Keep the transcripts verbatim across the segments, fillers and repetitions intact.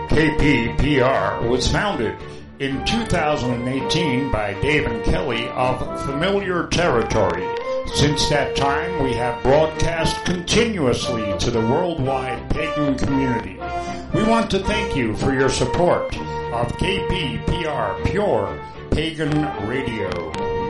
K P P R was founded in two thousand eighteen by Dave and Kelly of Familiar Territory. Since that time, we have broadcast continuously to the worldwide pagan community. We want to thank you for your support of K P P R Pure Pagan Radio.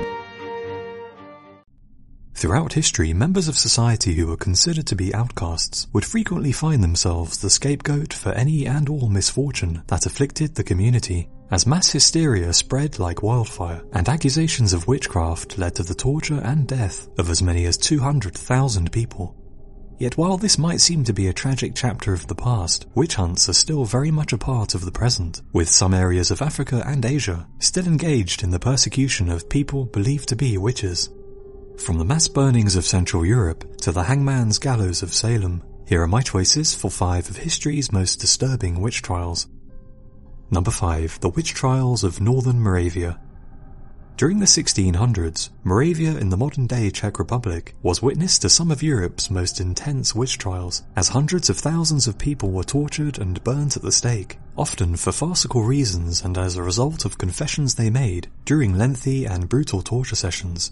Throughout history, members of society who were considered to be outcasts would frequently find themselves the scapegoat for any and all misfortune that afflicted the community, as mass hysteria spread like wildfire, and accusations of witchcraft led to the torture and death of as many as two hundred thousand people. Yet while this might seem to be a tragic chapter of the past, witch hunts are still very much a part of the present, with some areas of Africa and Asia still engaged in the persecution of people believed to be witches. From the mass burnings of Central Europe to the hangman's gallows of Salem, here are my choices for five of history's most disturbing witch trials. Number five. The Witch Trials of Northern Moravia. During the sixteen hundreds, Moravia in the modern-day Czech Republic was witness to some of Europe's most intense witch trials, as hundreds of thousands of people were tortured and burnt at the stake, often for farcical reasons and as a result of confessions they made during lengthy and brutal torture sessions.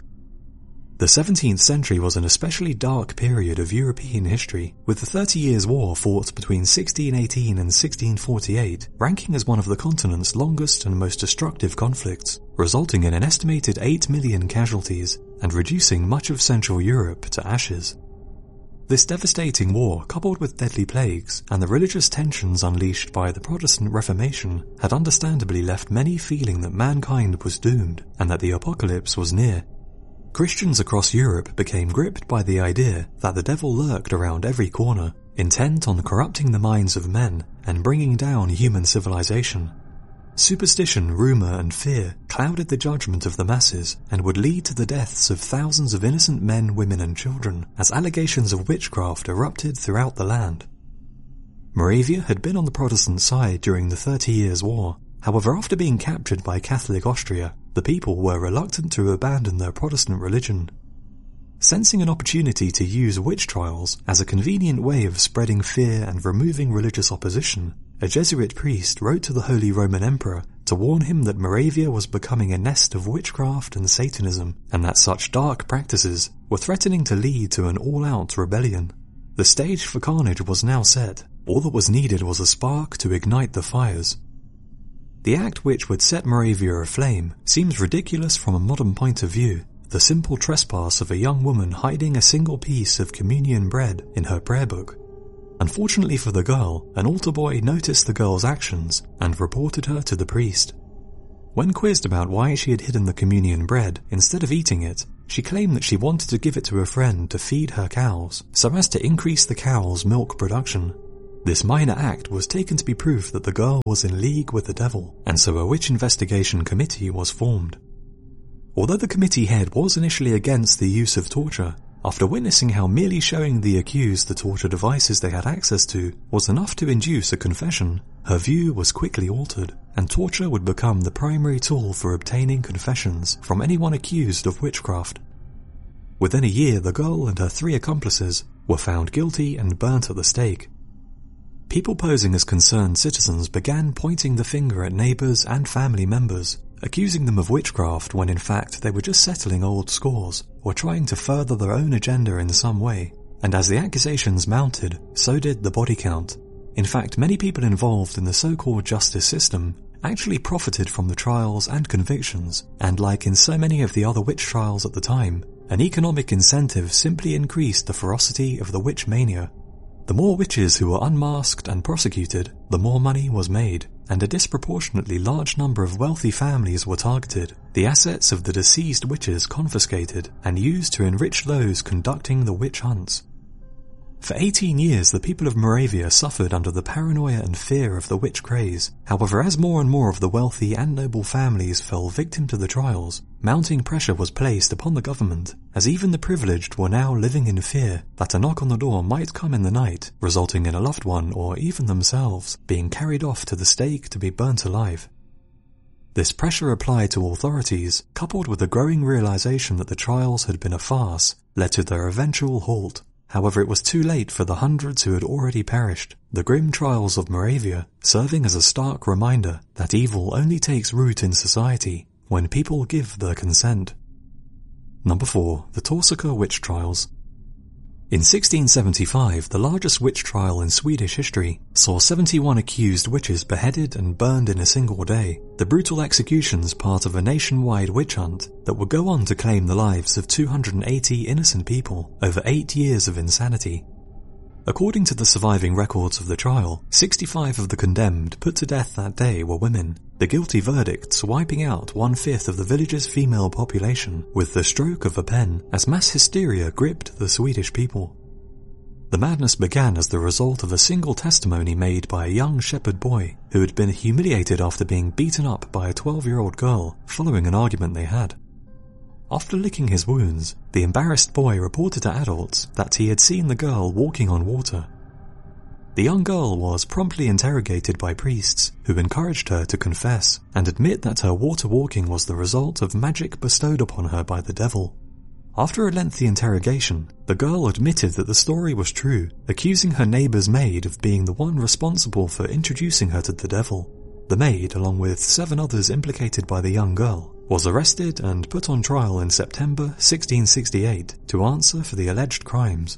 The seventeenth century was an especially dark period of European history, with the Thirty Years' War fought between sixteen eighteen and sixteen forty-eight ranking as one of the continent's longest and most destructive conflicts, resulting in an estimated eight million casualties and reducing much of Central Europe to ashes. This devastating war, coupled with deadly plagues and the religious tensions unleashed by the Protestant Reformation, had understandably left many feeling that mankind was doomed and that the apocalypse was near. Christians across Europe became gripped by the idea that the devil lurked around every corner, intent on corrupting the minds of men and bringing down human civilization. Superstition, rumor, and fear clouded the judgment of the masses and would lead to the deaths of thousands of innocent men, women, and children as allegations of witchcraft erupted throughout the land. Moravia had been on the Protestant side during the Thirty Years' War. However, after being captured by Catholic Austria, the people were reluctant to abandon their Protestant religion. Sensing an opportunity to use witch trials as a convenient way of spreading fear and removing religious opposition, a Jesuit priest wrote to the Holy Roman Emperor to warn him that Moravia was becoming a nest of witchcraft and Satanism, and that such dark practices were threatening to lead to an all-out rebellion. The stage for carnage was now set. All that was needed was a spark to ignite the fires. The act which would set Moravia aflame seems ridiculous from a modern point of view, the simple trespass of a young woman hiding a single piece of communion bread in her prayer book. Unfortunately for the girl, an altar boy noticed the girl's actions and reported her to the priest. When quizzed about why she had hidden the communion bread instead of eating it, she claimed that she wanted to give it to a friend to feed her cows, so as to increase the cows' milk production. This minor act was taken to be proof that the girl was in league with the devil, and so a witch investigation committee was formed. Although the committee head was initially against the use of torture, after witnessing how merely showing the accused the torture devices they had access to was enough to induce a confession, her view was quickly altered, and torture would become the primary tool for obtaining confessions from anyone accused of witchcraft. Within a year, the girl and her three accomplices were found guilty and burnt at the stake. People posing as concerned citizens began pointing the finger at neighbours and family members, accusing them of witchcraft when in fact they were just settling old scores or trying to further their own agenda in some way, and as the accusations mounted, so did the body count. In fact, many people involved in the so-called justice system actually profited from the trials and convictions, and like in so many of the other witch trials at the time, an economic incentive simply increased the ferocity of the witch mania. The more witches who were unmasked and prosecuted, the more money was made, and a disproportionately large number of wealthy families were targeted, the assets of the deceased witches confiscated and used to enrich those conducting the witch hunts. For eighteen years, the people of Moravia suffered under the paranoia and fear of the witch craze. However, as more and more of the wealthy and noble families fell victim to the trials, mounting pressure was placed upon the government, as even the privileged were now living in fear that a knock on the door might come in the night, resulting in a loved one or even themselves being carried off to the stake to be burnt alive. This pressure applied to authorities, coupled with the growing realization that the trials had been a farce, led to their eventual halt. However, it was too late for the hundreds who had already perished, the grim trials of Moravia serving as a stark reminder that evil only takes root in society when people give their consent. Number four. The Torsaka Witch Trials. In sixteen seventy-five, the largest witch trial in Swedish history saw seventy-one accused witches beheaded and burned in a single day, the brutal executions part of a nationwide witch hunt that would go on to claim the lives of two hundred eighty innocent people over eight years of insanity. According to the surviving records of the trial, sixty-five of the condemned put to death that day were women, the guilty verdicts wiping out one-fifth of the village's female population with the stroke of a pen as mass hysteria gripped the Swedish people. The madness began as the result of a single testimony made by a young shepherd boy who had been humiliated after being beaten up by a twelve-year-old girl following an argument they had. After licking his wounds, the embarrassed boy reported to adults that he had seen the girl walking on water. The young girl was promptly interrogated by priests who encouraged her to confess and admit that her water walking was the result of magic bestowed upon her by the devil. After a lengthy interrogation, the girl admitted that the story was true, accusing her neighbour's maid of being the one responsible for introducing her to the devil. The maid, along with seven others implicated by the young girl, was arrested and put on trial in September sixteen sixty-eight to answer for the alleged crimes.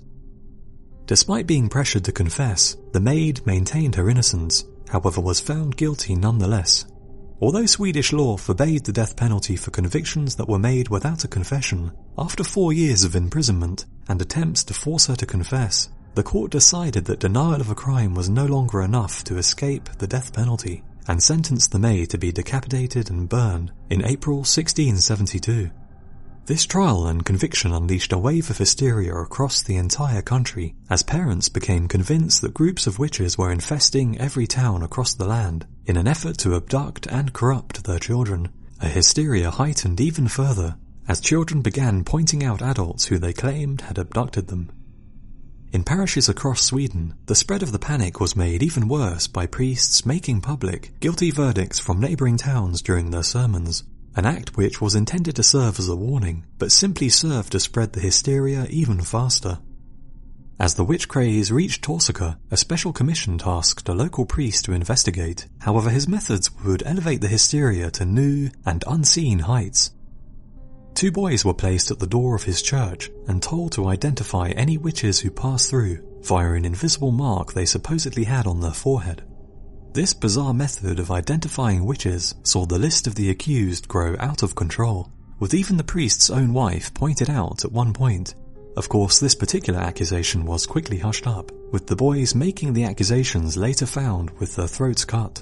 Despite being pressured to confess, the maid maintained her innocence, however was found guilty nonetheless. Although Swedish law forbade the death penalty for convictions that were made without a confession, after four years of imprisonment and attempts to force her to confess, the court decided that denial of a crime was no longer enough to escape the death penalty, and sentenced the maid to be decapitated and burned in April sixteen seventy-two. This trial and conviction unleashed a wave of hysteria across the entire country as parents became convinced that groups of witches were infesting every town across the land in an effort to abduct and corrupt their children. A hysteria heightened even further as children began pointing out adults who they claimed had abducted them. In parishes across Sweden, the spread of the panic was made even worse by priests making public guilty verdicts from neighbouring towns during their sermons, an act which was intended to serve as a warning, but simply served to spread the hysteria even faster. As the witch craze reached Torsaka, a special commission tasked a local priest to investigate. However, his methods would elevate the hysteria to new and unseen heights. Two boys were placed at the door of his church and told to identify any witches who passed through via an invisible mark they supposedly had on their forehead. This bizarre method of identifying witches saw the list of the accused grow out of control, with even the priest's own wife pointed out at one point. Of course, this particular accusation was quickly hushed up, with the boys making the accusations later found with their throats cut.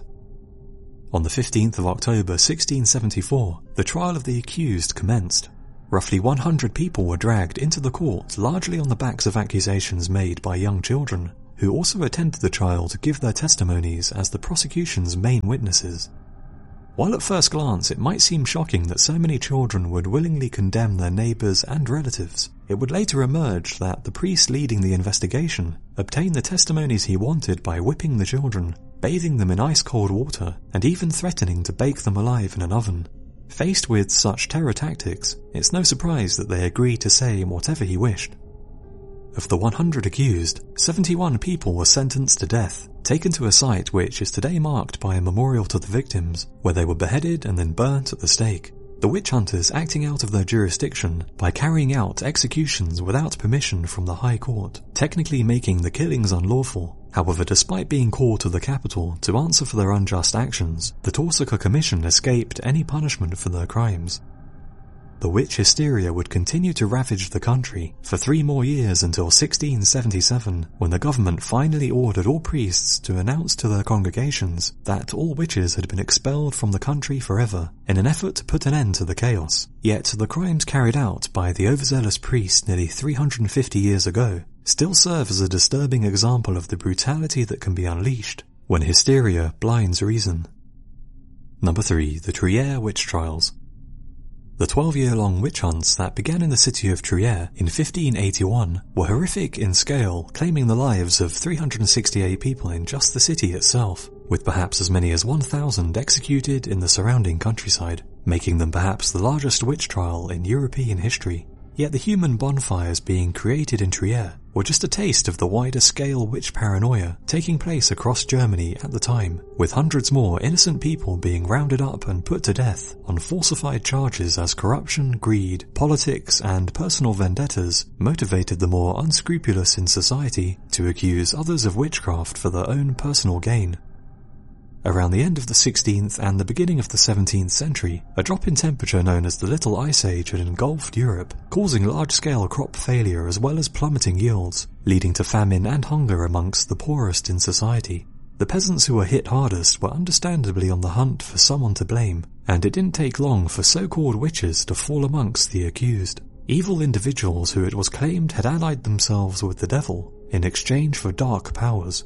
On the fifteenth of October sixteen seventy-four, the trial of the accused commenced. Roughly one hundred people were dragged into the court largely on the backs of accusations made by young children, who also attended the trial to give their testimonies as the prosecution's main witnesses. While at first glance it might seem shocking that so many children would willingly condemn their neighbours and relatives, it would later emerge that the priest leading the investigation obtained the testimonies he wanted by whipping the children, bathing them in ice-cold water, and even threatening to bake them alive in an oven. Faced with such terror tactics, it's no surprise that they agreed to say whatever he wished. Of the one hundred accused, seventy-one people were sentenced to death, taken to a site which is today marked by a memorial to the victims, where they were beheaded and then burnt at the stake. The witch hunters acting out of their jurisdiction by carrying out executions without permission from the High Court, technically making the killings unlawful. However, despite being called to the capital to answer for their unjust actions, the Torsaka Commission escaped any punishment for their crimes. The witch hysteria would continue to ravage the country for three more years until sixteen seventy-seven, when the government finally ordered all priests to announce to their congregations that all witches had been expelled from the country forever, in an effort to put an end to the chaos. Yet the crimes carried out by the overzealous priests nearly three hundred fifty years ago still serve as a disturbing example of the brutality that can be unleashed when hysteria blinds reason. Number three. The Trier Witch Trials. The twelve-year-long witch hunts that began in the city of Trier in fifteen eighty-one were horrific in scale, claiming the lives of three hundred sixty-eight people in just the city itself, with perhaps as many as one thousand executed in the surrounding countryside, making them perhaps the largest witch trial in European history. Yet the human bonfires being created in Trier were just a taste of the wider scale witch paranoia taking place across Germany at the time, with hundreds more innocent people being rounded up and put to death on falsified charges as corruption, greed, politics and personal vendettas motivated the more unscrupulous in society to accuse others of witchcraft for their own personal gain. Around the end of the sixteenth and the beginning of the seventeenth century, a drop in temperature known as the Little Ice Age had engulfed Europe, causing large-scale crop failure as well as plummeting yields, leading to famine and hunger amongst the poorest in society. The peasants who were hit hardest were understandably on the hunt for someone to blame, and it didn't take long for so-called witches to fall amongst the accused. Evil individuals who it was claimed had allied themselves with the devil in exchange for dark powers.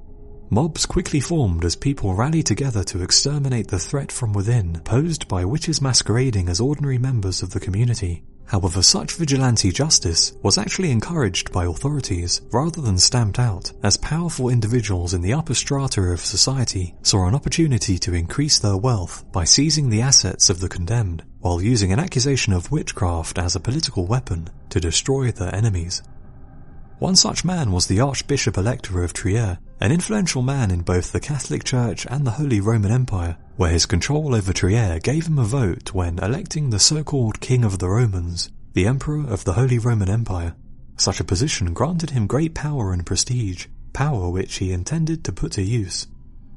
Mobs quickly formed as people rallied together to exterminate the threat from within posed by witches masquerading as ordinary members of the community. However, such vigilante justice was actually encouraged by authorities rather than stamped out, as powerful individuals in the upper strata of society saw an opportunity to increase their wealth by seizing the assets of the condemned, while using an accusation of witchcraft as a political weapon to destroy their enemies. One such man was the Archbishop Elector of Trier, an influential man in both the Catholic Church and the Holy Roman Empire, where his control over Trier gave him a vote when electing the so-called King of the Romans, the Emperor of the Holy Roman Empire. Such a position granted him great power and prestige, power which he intended to put to use.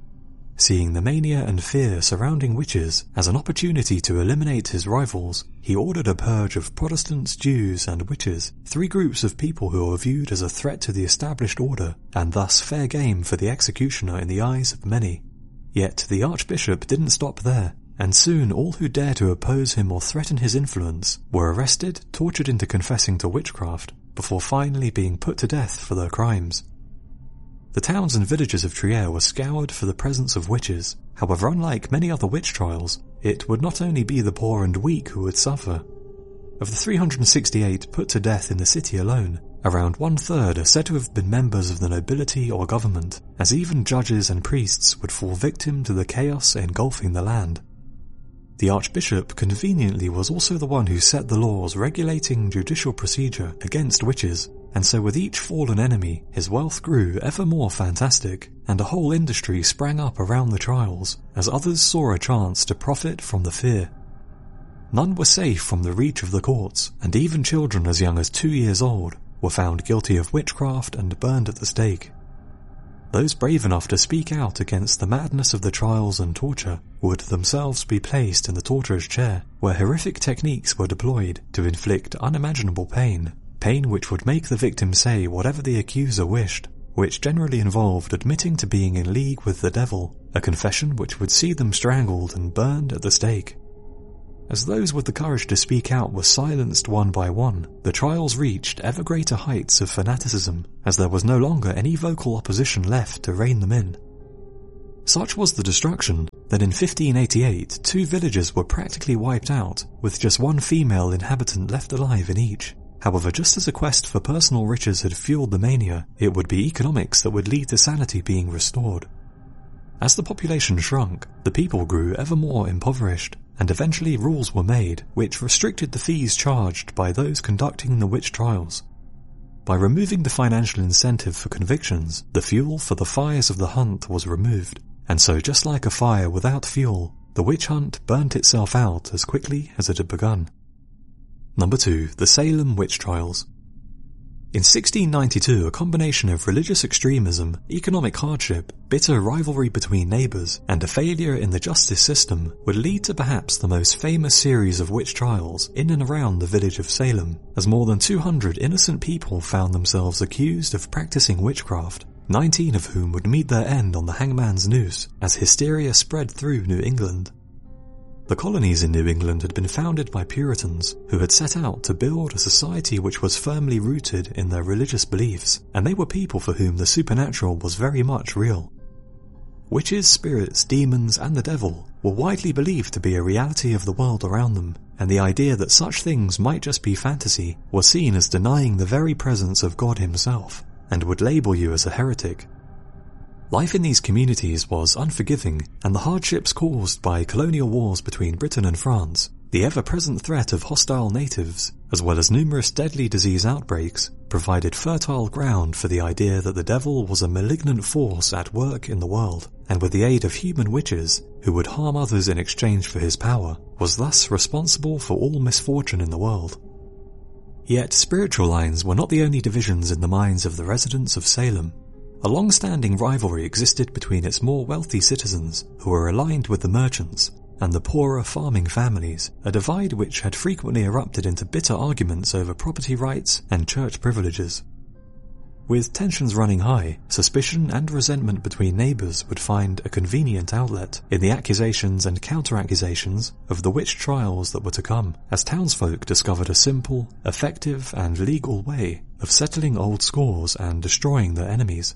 Seeing the mania and fear surrounding witches as an opportunity to eliminate his rivals, he ordered a purge of Protestants, Jews and witches, three groups of people who were viewed as a threat to the established order, and thus fair game for the executioner in the eyes of many. Yet the Archbishop didn't stop there, and soon all who dared to oppose him or threaten his influence were arrested, tortured into confessing to witchcraft, before finally being put to death for their crimes. The towns and villages of Trier were scoured for the presence of witches. However, unlike many other witch trials, it would not only be the poor and weak who would suffer. Of the three hundred sixty-eight put to death in the city alone, around one-third are said to have been members of the nobility or government, as even judges and priests would fall victim to the chaos engulfing the land. The Archbishop conveniently was also the one who set the laws regulating judicial procedure against witches, and so with each fallen enemy, his wealth grew ever more fantastic, and a whole industry sprang up around the trials, as others saw a chance to profit from the fear. None were safe from the reach of the courts, and even children as young as two years old were found guilty of witchcraft and burned at the stake. Those brave enough to speak out against the madness of the trials and torture would themselves be placed in the torturer's chair, where horrific techniques were deployed to inflict unimaginable pain, pain which would make the victim say whatever the accuser wished, which generally involved admitting to being in league with the devil, a confession which would see them strangled and burned at the stake. As those with the courage to speak out were silenced one by one, the trials reached ever greater heights of fanaticism, as there was no longer any vocal opposition left to rein them in. Such was the destruction that in fifteen eighty-eight two villages were practically wiped out, with just one female inhabitant left alive in each. However, just as a quest for personal riches had fueled the mania, it would be economics that would lead to sanity being restored. As the population shrunk, the people grew ever more impoverished, and eventually rules were made which restricted the fees charged by those conducting the witch trials. By removing the financial incentive for convictions, the fuel for the fires of the hunt was removed, and so just like a fire without fuel, the witch hunt burnt itself out as quickly as it had begun. Number two. The Salem Witch Trials. In sixteen ninety-two, a combination of religious extremism, economic hardship, bitter rivalry between neighbours, and a failure in the justice system would lead to perhaps the most famous series of witch trials in and around the village of Salem, as more than two hundred innocent people found themselves accused of practicing witchcraft, nineteen of whom would meet their end on the hangman's noose as hysteria spread through New England. The colonies in New England had been founded by Puritans who had set out to build a society which was firmly rooted in their religious beliefs, and they were people for whom the supernatural was very much real. Witches, spirits, demons, and the devil were widely believed to be a reality of the world around them, and the idea that such things might just be fantasy was seen as denying the very presence of God himself, and would label you as a heretic. Life in these communities was unforgiving, and the hardships caused by colonial wars between Britain and France, the ever-present threat of hostile natives, as well as numerous deadly disease outbreaks, provided fertile ground for the idea that the devil was a malignant force at work in the world, and with the aid of human witches, who would harm others in exchange for his power, was thus responsible for all misfortune in the world. Yet spiritual lines were not the only divisions in the minds of the residents of Salem. A long-standing rivalry existed between its more wealthy citizens, who were aligned with the merchants, and the poorer farming families, a divide which had frequently erupted into bitter arguments over property rights and church privileges. With tensions running high, suspicion and resentment between neighbours would find a convenient outlet in the accusations and counter-accusations of the witch trials that were to come, as townsfolk discovered a simple, effective and legal way of settling old scores and destroying their enemies.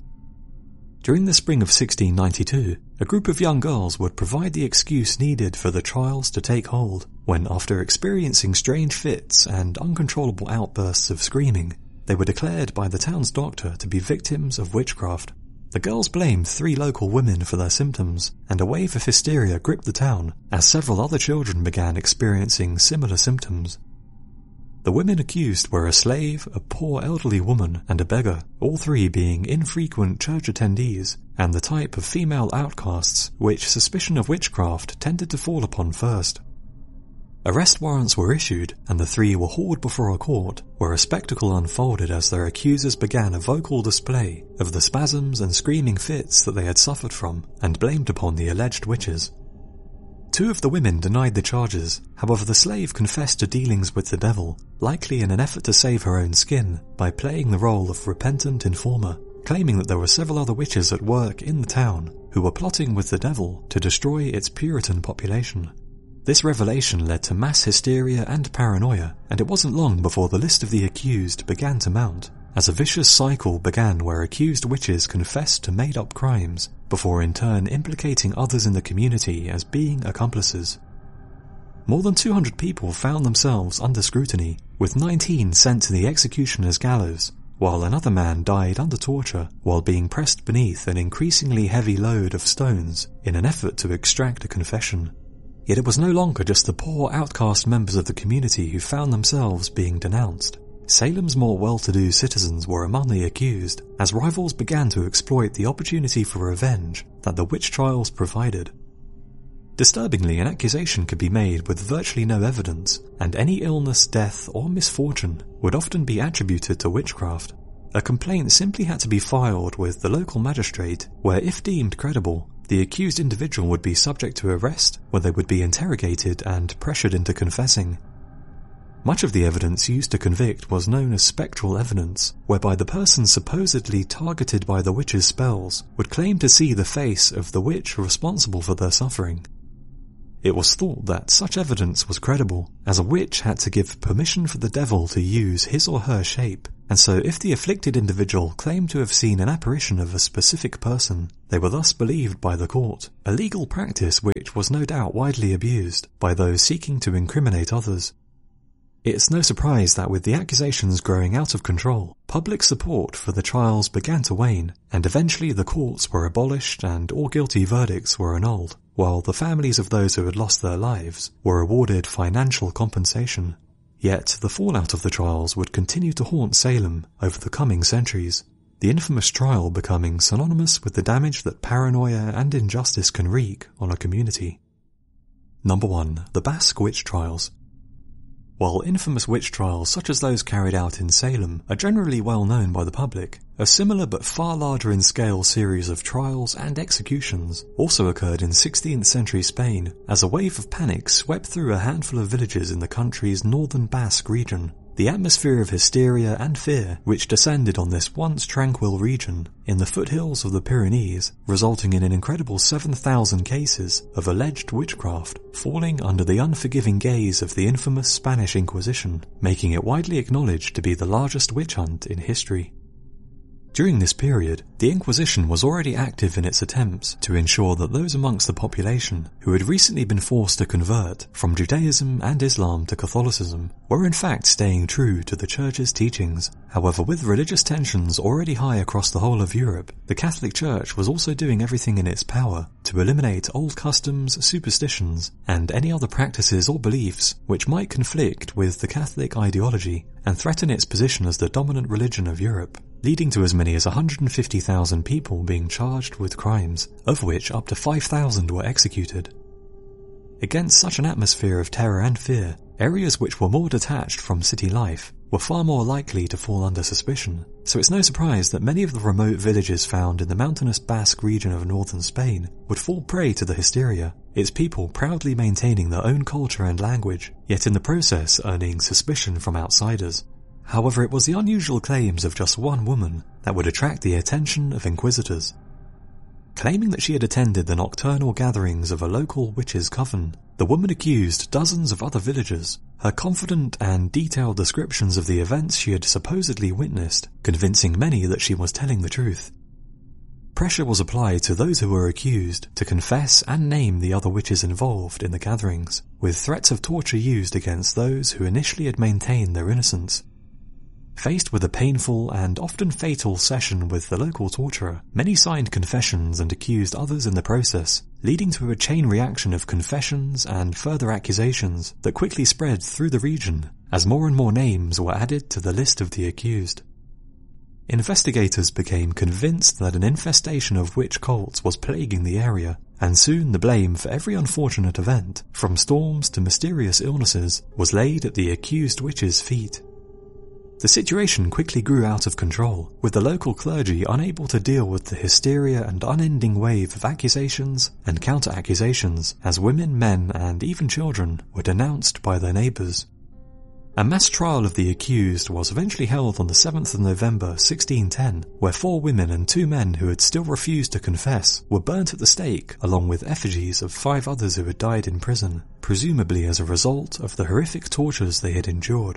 During the spring of sixteen ninety-two, a group of young girls would provide the excuse needed for the trials to take hold, when after experiencing strange fits and uncontrollable outbursts of screaming, they were declared by the town's doctor to be victims of witchcraft. The girls blamed three local women for their symptoms, and a wave of hysteria gripped the town as several other children began experiencing similar symptoms. The women accused were a slave, a poor elderly woman, and a beggar, all three being infrequent church attendees, and the type of female outcasts which suspicion of witchcraft tended to fall upon first. Arrest warrants were issued, and the three were hauled before a court, where a spectacle unfolded as their accusers began a vocal display of the spasms and screaming fits that they had suffered from, and blamed upon the alleged witches. Two of the women denied the charges, however the slave confessed to dealings with the devil, likely in an effort to save her own skin, by playing the role of repentant informer, claiming that there were several other witches at work in the town who were plotting with the devil to destroy its Puritan population. This revelation led to mass hysteria and paranoia, and it wasn't long before the list of the accused began to mount, as a vicious cycle began where accused witches confessed to made-up crimes, before in turn implicating others in the community as being accomplices. More than two hundred people found themselves under scrutiny, with nineteen sent to the executioner's gallows, while another man died under torture while being pressed beneath an increasingly heavy load of stones in an effort to extract a confession. Yet it was no longer just the poor outcast members of the community who found themselves being denounced. Salem's more well-to-do citizens were among the accused, as rivals began to exploit the opportunity for revenge that the witch trials provided. Disturbingly, an accusation could be made with virtually no evidence, and any illness, death, or misfortune would often be attributed to witchcraft. A complaint simply had to be filed with the local magistrate, where if deemed credible, the accused individual would be subject to arrest, where they would be interrogated and pressured into confessing. Much of the evidence used to convict was known as spectral evidence, whereby the person supposedly targeted by the witch's spells would claim to see the face of the witch responsible for their suffering. It was thought that such evidence was credible, as a witch had to give permission for the devil to use his or her shape, and so if the afflicted individual claimed to have seen an apparition of a specific person, they were thus believed by the court, a legal practice which was no doubt widely abused by those seeking to incriminate others. It's no surprise that with the accusations growing out of control, public support for the trials began to wane, and eventually the courts were abolished and all guilty verdicts were annulled, while the families of those who had lost their lives were awarded financial compensation. Yet the fallout of the trials would continue to haunt Salem over the coming centuries, the infamous trial becoming synonymous with the damage that paranoia and injustice can wreak on a community. Number one. The Basque Witch Trials. While infamous witch trials such as those carried out in Salem are generally well known by the public, a similar but far larger in scale series of trials and executions also occurred in sixteenth century Spain as a wave of panic swept through a handful of villages in the country's northern Basque region. The atmosphere of hysteria and fear which descended on this once tranquil region in the foothills of the Pyrenees, resulting in an incredible seven thousand cases of alleged witchcraft falling under the unforgiving gaze of the infamous Spanish Inquisition, making it widely acknowledged to be the largest witch hunt in history. During this period, the Inquisition was already active in its attempts to ensure that those amongst the population who had recently been forced to convert from Judaism and Islam to Catholicism were in fact staying true to the Church's teachings. However, with religious tensions already high across the whole of Europe, the Catholic Church was also doing everything in its power to eliminate old customs, superstitions, and any other practices or beliefs which might conflict with the Catholic ideology and threaten its position as the dominant religion of Europe, leading to as many as one hundred fifty thousand people being charged with crimes, of which up to five thousand were executed. Against such an atmosphere of terror and fear, areas which were more detached from city life were far more likely to fall under suspicion, so it's no surprise that many of the remote villages found in the mountainous Basque region of northern Spain would fall prey to the hysteria, its people proudly maintaining their own culture and language, yet in the process earning suspicion from outsiders. However, it was the unusual claims of just one woman that would attract the attention of inquisitors. Claiming that she had attended the nocturnal gatherings of a local witches' coven, the woman accused dozens of other villagers. Her confident and detailed descriptions of the events she had supposedly witnessed, convincing many that she was telling the truth. Pressure was applied to those who were accused to confess and name the other witches involved in the gatherings, with threats of torture used against those who initially had maintained their innocence. Faced with a painful and often fatal session with the local torturer, many signed confessions and accused others in the process, leading to a chain reaction of confessions and further accusations that quickly spread through the region as more and more names were added to the list of the accused. Investigators became convinced that an infestation of witch cults was plaguing the area, and soon the blame for every unfortunate event, from storms to mysterious illnesses, was laid at the accused witches' feet. The situation quickly grew out of control, with the local clergy unable to deal with the hysteria and unending wave of accusations and counter-accusations as women, men, and even children were denounced by their neighbours. A mass trial of the accused was eventually held on the seventh of November sixteen ten, where four women and two men who had still refused to confess were burnt at the stake along with effigies of five others who had died in prison, presumably as a result of the horrific tortures they had endured.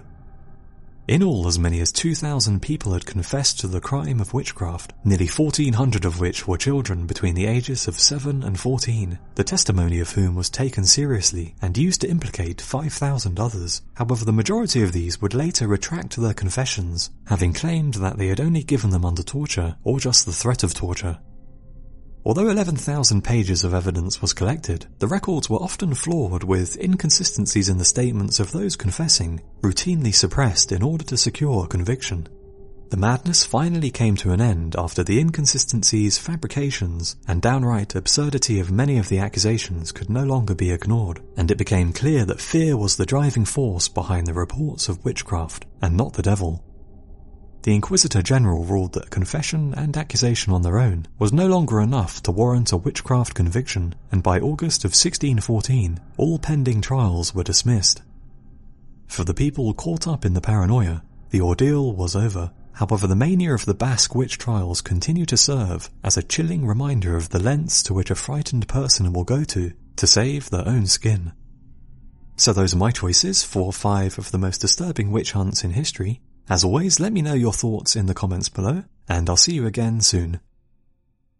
In all, as many as two thousand people had confessed to the crime of witchcraft, nearly fourteen hundred of which were children between the ages of seven and fourteen, the testimony of whom was taken seriously and used to implicate five thousand others. However, the majority of these would later retract their confessions, having claimed that they had only given them under torture or just the threat of torture. Although eleven thousand pages of evidence was collected, the records were often flawed, with inconsistencies in the statements of those confessing routinely suppressed in order to secure conviction. The madness finally came to an end after the inconsistencies, fabrications, and downright absurdity of many of the accusations could no longer be ignored, and it became clear that fear was the driving force behind the reports of witchcraft, and not the devil. The Inquisitor General ruled that confession and accusation on their own was no longer enough to warrant a witchcraft conviction, and by August of sixteen fourteen, all pending trials were dismissed. For the people caught up in the paranoia, the ordeal was over. However, the mania of the Basque witch trials continue to serve as a chilling reminder of the lengths to which a frightened person will go to to save their own skin. So those are my choices for five of the most disturbing witch hunts in history. As always, let me know your thoughts in the comments below, and I'll see you again soon.